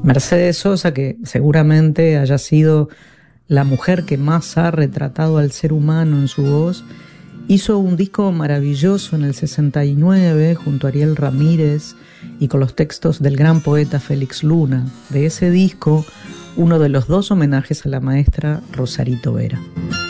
Mercedes Sosa, que seguramente haya sido la mujer que más ha retratado al ser humano en su voz, hizo un disco maravilloso en el 69 junto a Ariel Ramírez y con los textos del gran poeta Félix Luna. De ese disco, uno de los dos homenajes a la maestra Rosarito Vera.